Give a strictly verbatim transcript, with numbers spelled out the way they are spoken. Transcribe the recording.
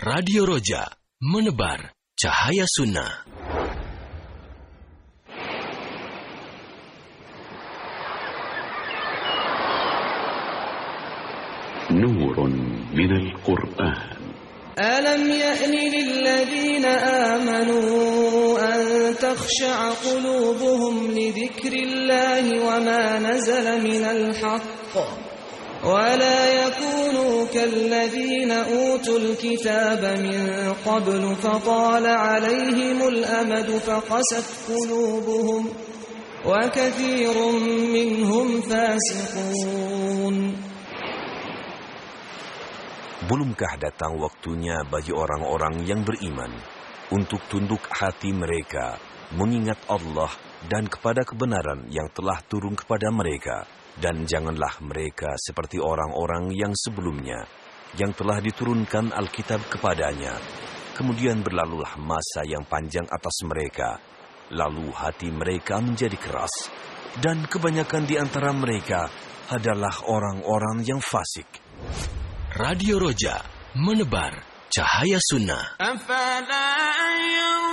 Radio Roja, menebar cahaya sunnah. نور من القرآن. ألم يأن للذين آمنوا أن تخشع قلوبهم لذكر الله وما نزل من الحق ولا يكونوا كالذين أوتوا الكتاب من قبل فطال عليهم الأمد فقست قلوبهم وكثير منهم فاسقون. Belumkah datang waktunya bagi orang-orang yang beriman untuk tunduk hati mereka mengingat Allah dan kepada kebenaran yang telah turun kepada mereka, dan janganlah mereka seperti orang-orang yang sebelumnya yang telah diturunkan Alkitab kepadanya. Kemudian berlalulah masa yang panjang atas mereka, lalu hati mereka menjadi keras, dan kebanyakan di antara mereka adalah orang-orang yang fasik. Radio Roja, menebar cahaya sunnah. أفلا